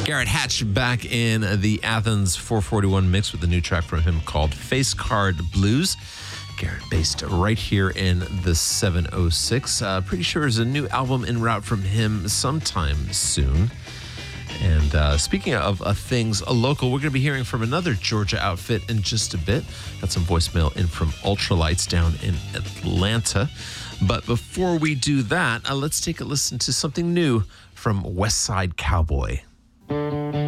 Garrett Hatch back in the Athens 441 mix with a new track from him called Face Card Blues. Garrett based right here in the 706. Pretty sure there's a new album en route from him sometime soon. And speaking of things local, we're going to be hearing from another Georgia outfit in just a bit. Got some voicemail in from Ultralights down in Atlanta. But before we do that, let's take a listen to something new from Westside Cowboy.